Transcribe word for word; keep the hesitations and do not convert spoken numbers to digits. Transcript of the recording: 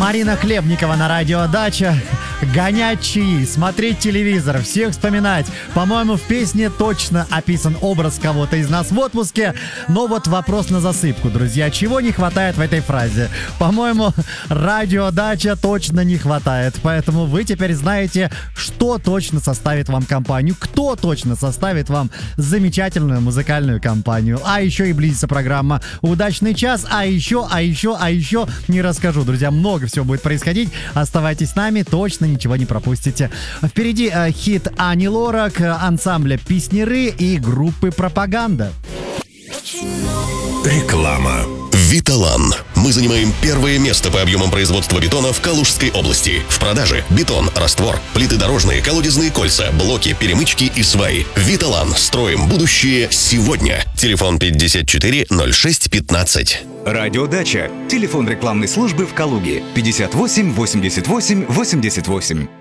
Марина Хлебникова на радио «Дача». Гонять чаи, смотреть телевизор, всех вспоминать. По-моему, в песне точно описан образ кого-то из нас в отпуске. Но вот вопрос на засыпку, друзья. Чего не хватает в этой фразе? По-моему, радио «Дача» точно не хватает. Поэтому вы теперь знаете, что точно составит вам компанию, кто точно составит вам замечательную музыкальную компанию. А еще и близится программа «Удачный час». А еще, а еще, а еще не расскажу. Друзья, много всего будет происходить. Оставайтесь с нами, точно ничего не пропустите. Впереди э, хит Ани Лорак, ансамбля «Песняры» и группы «Пропаганда». Реклама. Виталан. Мы занимаем первое место по объемам производства бетона в Калужской области. В продаже бетон, раствор, плиты дорожные, колодезные кольца, блоки, перемычки и сваи. Виталан. Строим будущее сегодня. Телефон пятьдесят четыре ноль шесть пятнадцать. Радио «Дача». Телефон рекламной службы в Калуге. пятьдесят восемь восемьдесят восемь восемьдесят восемь.